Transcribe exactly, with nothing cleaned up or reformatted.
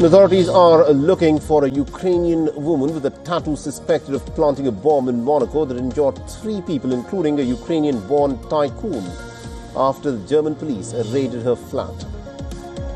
Authorities are looking for a Ukrainian woman with a tattoo suspected of planting a bomb in Monaco that injured three people, including a Ukrainian-born tycoon, after the German police raided her flat.